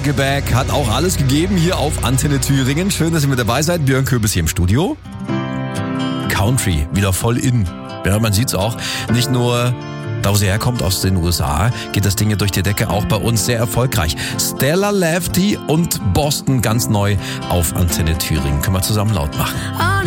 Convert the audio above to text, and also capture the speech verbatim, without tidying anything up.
Nickelback hat auch alles gegeben hier auf Antenne Thüringen. Schön, dass ihr mit dabei seid. Björn Köbis hier im Studio. Country, wieder voll in. Ja, man sieht's auch. Nicht nur da, wo sie herkommt, aus den U S A, geht das Ding hier durch die Decke, auch bei uns sehr erfolgreich. Stella Lefty und Boston ganz neu auf Antenne Thüringen. Können wir zusammen laut machen.